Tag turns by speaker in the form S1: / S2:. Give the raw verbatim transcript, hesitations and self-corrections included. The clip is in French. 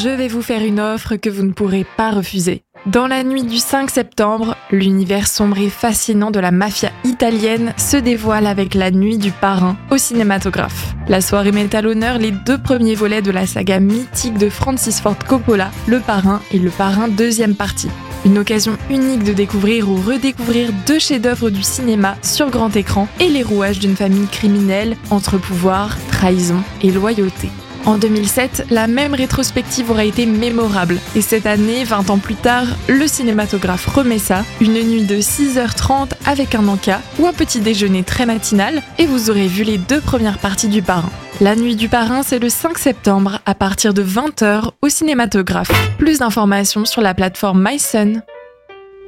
S1: je vais vous faire une offre que vous ne pourrez pas refuser. Dans la nuit du cinq septembre, l'univers sombre et fascinant de la mafia italienne se dévoile avec La Nuit du Parrain au cinématographe. La soirée met à l'honneur les deux premiers volets de la saga mythique de Francis Ford Coppola, Le Parrain et Le Parrain deuxième partie. Une occasion unique de découvrir ou redécouvrir deux chefs-d'œuvre du cinéma sur grand écran et les rouages d'une famille criminelle entre pouvoir, trahison et loyauté. En deux mille sept, la même rétrospective aura été mémorable. Et cette année, vingt ans plus tard, le cinématographe remet ça, une nuit de six heures trente avec un encas ou un petit déjeuner très matinal, et vous aurez vu les deux premières parties du Parrain. La Nuit du Parrain, c'est le cinq septembre à partir de vingt heures au cinématographe. Plus d'informations sur la plateforme MySun.